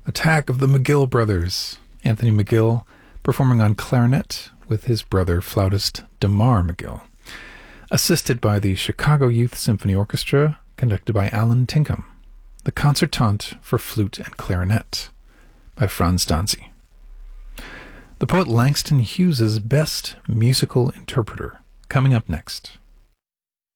Attack of the McGill Brothers. Anthony McGill performing on clarinet with his brother flautist Damar McGill, assisted by the Chicago Youth Symphony Orchestra, conducted by Alan Tinkham. The Concertante for Flute and Clarinet by Franz Danzi. The poet Langston Hughes' Best Musical Interpreter, coming up next.